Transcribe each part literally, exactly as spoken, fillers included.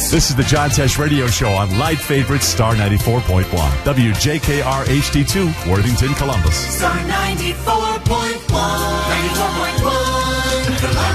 This is the John Tesh Radio Show on Light Favorite Star ninety-four point one. W J K R H D two, Worthington, Columbus. Star ninety-four point one. ninety-four point one,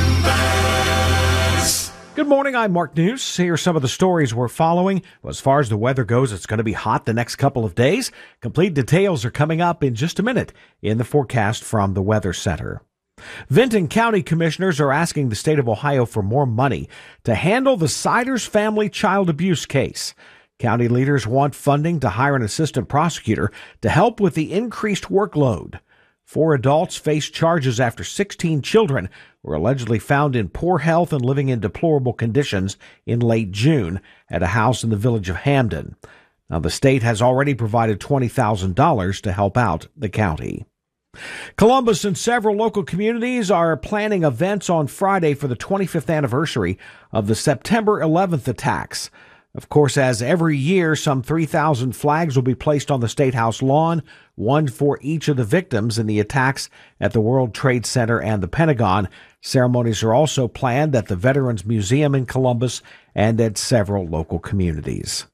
Columbus. Good morning, I'm Mark News. Here are some of the stories we're following. Well, as far as the weather goes, it's going to be hot the next couple of days. Complete details are coming up in just a minute in the forecast from the Weather Center. Vinton County commissioners are asking the state of Ohio for more money to handle the Siders family child abuse case. County leaders want funding to hire an assistant prosecutor to help with the increased workload. Four adults face charges after sixteen children were allegedly found in poor health and living in deplorable conditions in late June at a house in the village of Hamden. Now, the state has already provided twenty thousand dollars to help out the county. Columbus and several local communities are planning events on Friday for the twenty-fifth anniversary of the September eleventh attacks. Of course, as every year, some three thousand flags will be placed on the State House lawn, one for each of the victims in the attacks at the World Trade Center and the Pentagon. Ceremonies are also planned at the Veterans Museum in Columbus and at several local communities.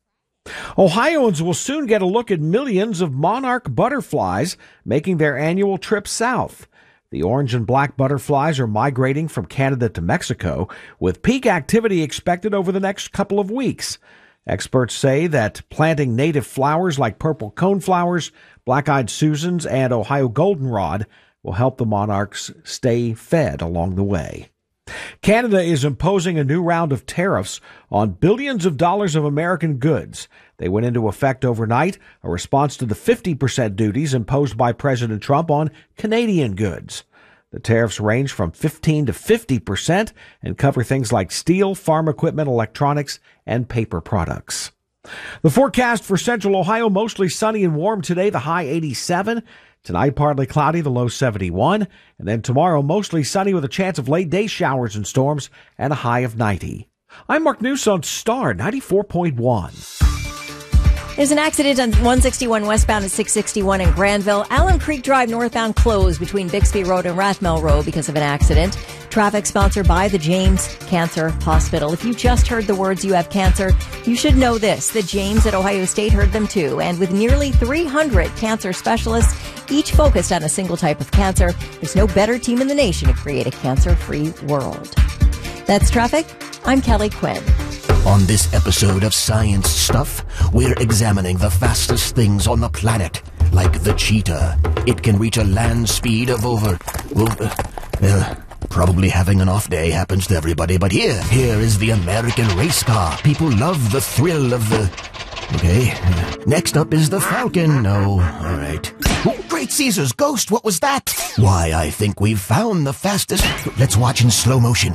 Ohioans will soon get a look at millions of monarch butterflies making their annual trip south. The orange and black butterflies are migrating from Canada to Mexico, with peak activity expected over the next couple of weeks. Experts say that planting native flowers like purple coneflowers, black-eyed Susans, and Ohio goldenrod will help the monarchs stay fed along the way. Canada is imposing a new round of tariffs on billions of dollars of American goods. They went into effect overnight, a response to the fifty percent duties imposed by President Trump on Canadian goods. The tariffs range from fifteen to fifty percent and cover things like steel, farm equipment, electronics, and paper products. The forecast for Central Ohio, mostly sunny and warm today, the high eighty-seven. Tonight, partly cloudy, the low seventy-one. And then tomorrow, mostly sunny with a chance of late-day showers and storms and a high of ninety. I'm Mark News on Star ninety-four point one. There's an accident on one sixty-one westbound at six sixty-one in Granville. Allen Creek Drive northbound closed between Bixby Road and Rathmel Road because of an accident. Traffic sponsored by the James Cancer Hospital. If you just heard the words "you have cancer," you should know this. The James at Ohio State heard them too. And with nearly three hundred cancer specialists, each focused on a single type of cancer, there's no better team in the nation to create a cancer-free world. That's traffic. I'm Kelly Quinn. On this episode of Science Stuff, we're examining the fastest things on the planet, like the cheetah. It can reach a land speed of over... Well, uh, uh, probably having an off day happens to everybody, but here, here is the American race car. People love the thrill of the... Okay. Next up is the Falcon. No, all right. Oh, Great Caesar's ghost, what was that? Why, I think we've found the fastest... Let's watch in slow motion.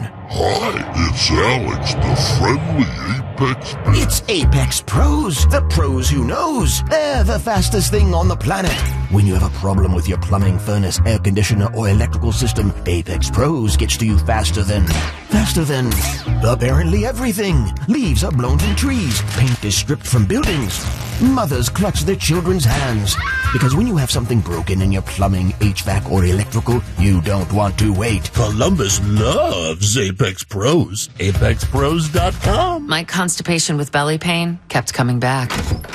Hi, it's Alex, the friendly Apex... It's Apex Pros, the pros who knows. They're the fastest thing on the planet. When you have a problem with your plumbing, furnace, air conditioner, or electrical system, Apex Pros gets to you faster than... Faster than... apparently everything. Leaves are blown from trees. Paint is stripped from buildings. Mothers clutch their children's hands. Because when you have something broken in your plumbing, H V A C, or electrical, you don't want to wait. Columbus loves Apex Pros. Apex Pros dot com. My constipation with belly pain kept coming back.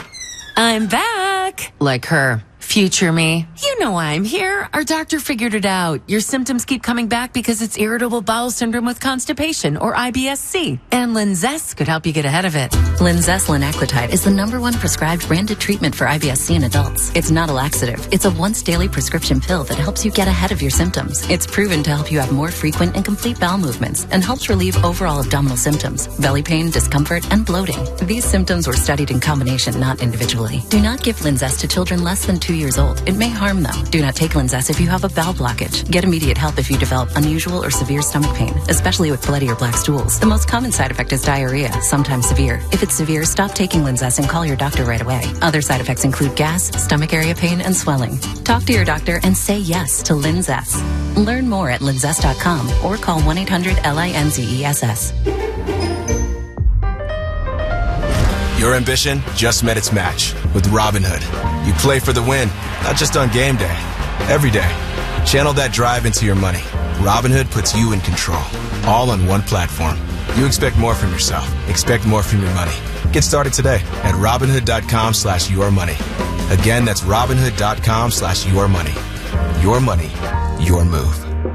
I'm back! Like her. Future me. You know why I'm here. Our doctor figured it out. Your symptoms keep coming back because it's irritable bowel syndrome with constipation, or I B S C. And Linzess could help you get ahead of it. Linzess linaclotide is the number one prescribed branded treatment for I B S C in adults. It's not a laxative. It's a once daily prescription pill that helps you get ahead of your symptoms. It's proven to help you have more frequent and complete bowel movements and helps relieve overall abdominal symptoms, belly pain, discomfort, and bloating. These symptoms were studied in combination, not individually. Do not give Linzess to children less than two years old. It may harm though. Do not take Linzess if you have a bowel blockage. Get immediate help if you develop unusual or severe stomach pain, especially with bloody or black stools. The most common side effect is diarrhea, sometimes severe. If it's severe, stop taking Linzess and call your doctor right away. Other side effects include gas, stomach area pain, and swelling. Talk to your doctor and say yes to Linzess. Learn more at linzess dot com or call one eight hundred L I N Z E S S. Your ambition just met its match with Robinhood. You play for the win, not just on game day, every day. Channel that drive into your money. Robinhood puts you in control, all on one platform. You expect more from yourself. Expect more from your money. Get started today at Robinhood.com slash your money. Again, that's Robinhood.com slash your money. Your money, your move.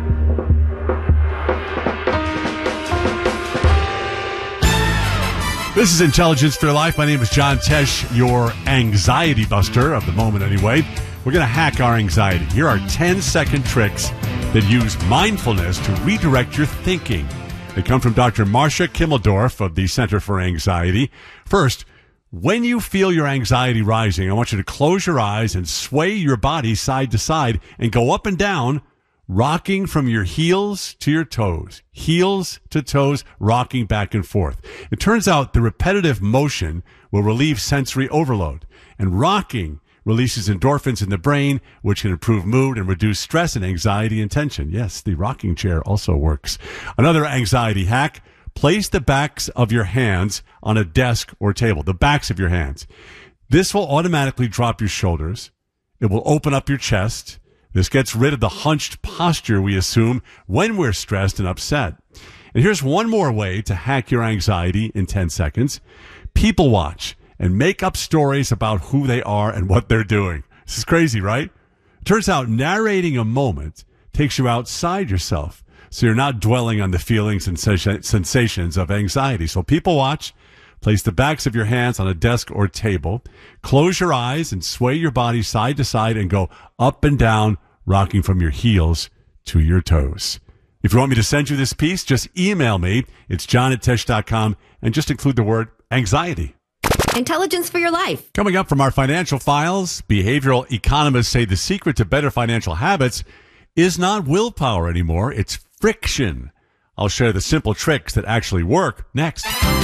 This is Intelligence for Your Life. My name is John Tesh, your anxiety buster of the moment anyway. We're going to hack our anxiety. Here are ten-second tricks that use mindfulness to redirect your thinking. They come from Doctor Marcia Kimmeldorf of the Center for Anxiety. First, when you feel your anxiety rising, I want you to close your eyes and sway your body side to side and go up and down, rocking from your heels to your toes. Heels to toes, rocking back and forth. It turns out the repetitive motion will relieve sensory overload, and rocking releases endorphins in the brain, which can improve mood and reduce stress and anxiety and tension. Yes, the rocking chair also works. Another anxiety hack: place the backs of your hands on a desk or table. The backs of your hands. This will automatically drop your shoulders. It will open up your chest. This gets rid of the hunched posture we assume when we're stressed and upset. And here's one more way to hack your anxiety in ten seconds. People watch and make up stories about who they are and what they're doing. This is crazy, right? It turns out narrating a moment takes you outside yourself, so you're not dwelling on the feelings and sensations of anxiety. So people watch. Place the backs of your hands on a desk or table. Close your eyes and sway your body side to side and go up and down, rocking from your heels to your toes. If you want me to send you this piece, just email me. It's john at tesh dot com and just include the word anxiety. Intelligence for Your Life. Coming up from our financial files, behavioral economists say the secret to better financial habits is not willpower anymore. It's friction. I'll share the simple tricks that actually work next.